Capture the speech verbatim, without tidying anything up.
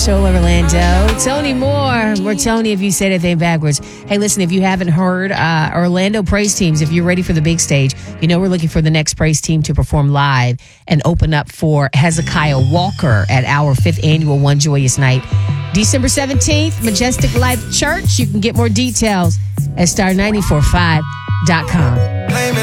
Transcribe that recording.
Show, Orlando. Tony Moore. We're Tony if you said anything backwards. Hey, listen, if you haven't heard, uh, Orlando praise teams, if you're ready for the big stage, you know we're looking for the next praise team to perform live and open up for Hezekiah Walker at our fifth annual One Joyous Night. December seventeenth, Majestic Life Church. You can get more details at star nine four five dot com.